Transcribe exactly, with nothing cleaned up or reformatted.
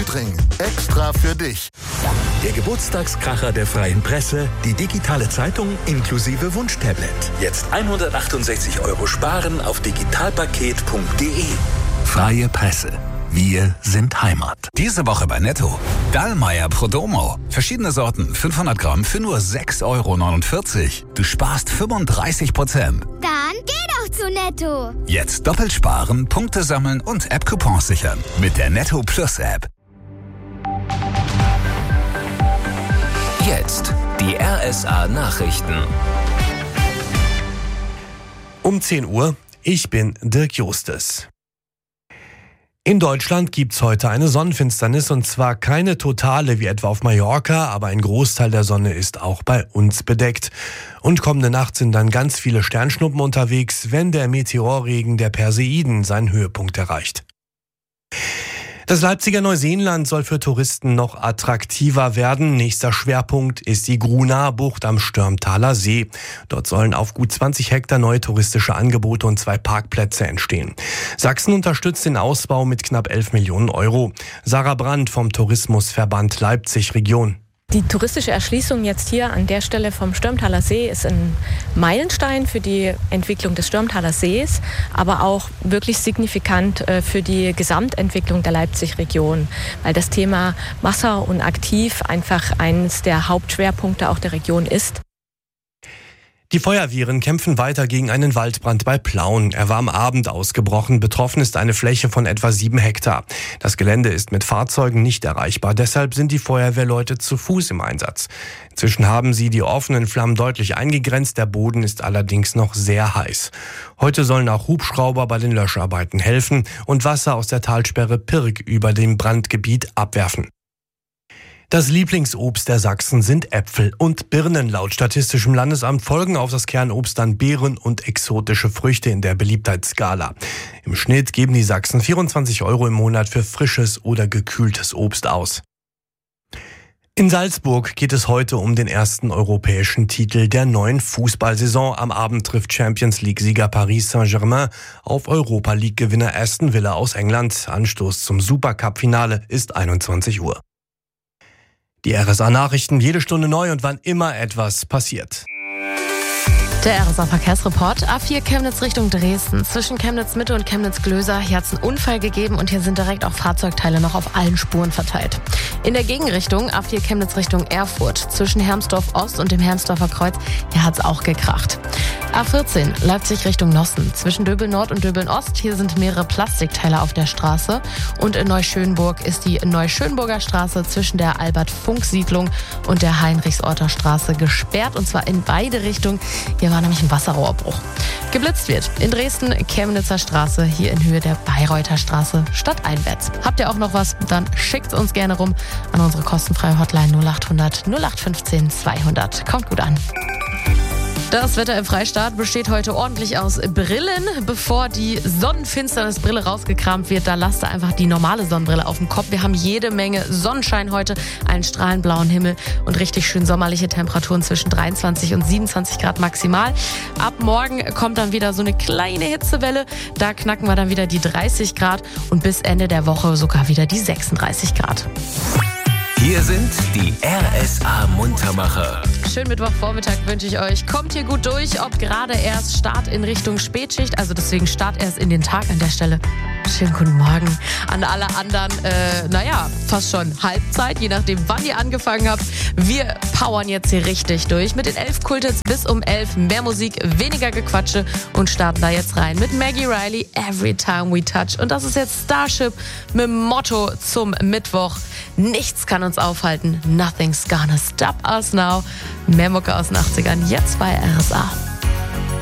Südring. Extra für dich. Der Geburtstagskracher der Freien Presse, die digitale Zeitung inklusive Wunschtablet. Jetzt hundertachtundsechzig Euro sparen auf digitalpaket punkt de. Freie Presse. Wir sind Heimat. Diese Woche bei Netto. Dallmayr Prodomo. Verschiedene Sorten, fünfhundert Gramm für nur sechs Euro neunundvierzig. Du sparst fünfunddreißig Prozent. Dann geh doch zu Netto. Jetzt doppelt sparen, Punkte sammeln und App-Coupons sichern. Mit der Netto Plus App. Jetzt die R S A Nachrichten. Um zehn Uhr, ich bin Dirk Justes. In Deutschland gibt's heute eine Sonnenfinsternis, und zwar keine totale wie etwa auf Mallorca, aber ein Großteil der Sonne ist auch bei uns bedeckt. Und kommende Nacht sind dann ganz viele Sternschnuppen unterwegs, wenn der Meteorregen der Perseiden seinen Höhepunkt erreicht. Das Leipziger Neuseenland soll für Touristen noch attraktiver werden. Nächster Schwerpunkt ist die Grunabucht am Störmtaler See. Dort sollen auf gut zwanzig Hektar neue touristische Angebote und zwei Parkplätze entstehen. Sachsen unterstützt den Ausbau mit knapp elf Millionen Euro. Sarah Brandt vom Tourismusverband Leipzig Region. Die touristische Erschließung jetzt hier an der Stelle vom Störmtaler See ist ein Meilenstein für die Entwicklung des Störmtaler Sees, aber auch wirklich signifikant für die Gesamtentwicklung der Leipzig-Region, weil das Thema Wasser und Aktiv einfach eines der Hauptschwerpunkte auch der Region ist. Die Feuerwehren kämpfen weiter gegen einen Waldbrand bei Plauen. Er war am Abend ausgebrochen. Betroffen ist eine Fläche von etwa sieben Hektar. Das Gelände ist mit Fahrzeugen nicht erreichbar. Deshalb sind die Feuerwehrleute zu Fuß im Einsatz. Inzwischen haben sie die offenen Flammen deutlich eingegrenzt. Der Boden ist allerdings noch sehr heiß. Heute sollen auch Hubschrauber bei den Löscharbeiten helfen und Wasser aus der Talsperre Pirg über dem Brandgebiet abwerfen. Das Lieblingsobst der Sachsen sind Äpfel und Birnen. Laut Statistischem Landesamt folgen auf das Kernobst dann Beeren und exotische Früchte in der Beliebtheitsskala. Im Schnitt geben die Sachsen vierundzwanzig Euro im Monat für frisches oder gekühltes Obst aus. In Salzburg geht es heute um den ersten europäischen Titel der neuen Fußballsaison. Am Abend trifft Champions League-Sieger Paris Saint-Germain auf Europa-League-Gewinner Aston Villa aus England. Anstoß zum Supercup-Finale ist einundzwanzig Uhr. Die R S A-Nachrichten jede Stunde neu und wann immer etwas passiert. Der R S A-Verkehrsreport. A vier Chemnitz Richtung Dresden. Zwischen Chemnitz Mitte und Chemnitz Glöser. Hier hat es einen Unfall gegeben und hier sind direkt auch Fahrzeugteile noch auf allen Spuren verteilt. In der Gegenrichtung A vier Chemnitz Richtung Erfurt. Zwischen Hermsdorf Ost und dem Hermsdorfer Kreuz. Hier hat es auch gekracht. A vierzehn Leipzig Richtung Nossen. Zwischen Döbeln Nord und Döbeln Ost. Hier sind mehrere Plastikteile auf der Straße. Und in Neuschönburg ist die Neuschönburger Straße zwischen der Albert-Funk-Siedlung und der Heinrichsorter Straße gesperrt. Und zwar in beide Richtungen. Hier war nämlich ein Wasserrohrbruch. Geblitzt wird in Dresden Chemnitzer Straße, hier in Höhe der Bayreuther Straße stadteinwärts. Habt ihr auch noch was? Dann schickt uns gerne rum an unsere kostenfreie Hotline null acht hundert null acht fünfzehn zweihundert. Kommt gut an. Das Wetter im Freistaat besteht heute ordentlich aus Brillen. Bevor die Sonnenfinsternisbrille rausgekramt wird, da lasst ihr einfach die normale Sonnenbrille auf dem Kopf. Wir haben jede Menge Sonnenschein heute, einen strahlend blauen Himmel und richtig schön sommerliche Temperaturen zwischen dreiundzwanzig und siebenundzwanzig Grad maximal. Ab morgen kommt dann wieder so eine kleine Hitzewelle. Da knacken wir dann wieder die dreißig Grad und bis Ende der Woche sogar wieder die sechsunddreißig Grad. Hier sind die R S A-Muntermacher. Schönen Mittwochvormittag wünsche ich euch. Kommt hier gut durch, ob gerade erst Start in Richtung Spätschicht, also deswegen Start erst in den Tag an der Stelle. Schönen guten Morgen an alle anderen. Äh, naja, fast schon Halbzeit, je nachdem, wann ihr angefangen habt. Wir powern jetzt hier richtig durch mit den elf Kulthits bis um elf. Mehr Musik, weniger Gequatsche und starten da jetzt rein mit Maggie Riley, Every Time We Touch. Und das ist jetzt Starship mit dem Motto zum Mittwoch. Nichts kann uns aufhalten. Nothing's gonna stop us now. Mehr Mucke aus den achtzigern, jetzt bei R S A.